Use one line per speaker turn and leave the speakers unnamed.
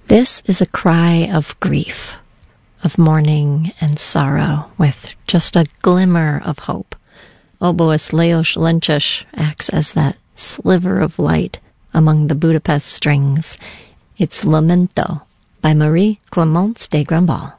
This is a cry of grief, of mourning and sorrow, with just a glimmer of hope. Oboist Lajos Lences acts as that sliver of light among the Budapest strings. It's Lamento by Marie-Clémence de Grandval.